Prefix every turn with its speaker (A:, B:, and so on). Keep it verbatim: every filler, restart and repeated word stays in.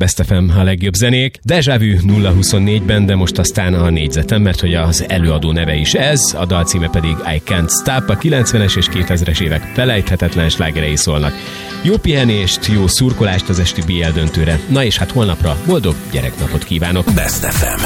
A: Best ef em a legjobb zenék. Deja Vu nulla huszonnégyben, de most aztán a négyzetem, mert hogy az előadó neve is ez, a dal címe pedig I Can't Stop, a kilencvenes és kétezres évek felejthetetlen slágerei szólnak. Jó pihenést, jó szurkolást az esti bé el döntőre. Na és hát holnapra boldog gyereknapot kívánok.
B: Best ef em.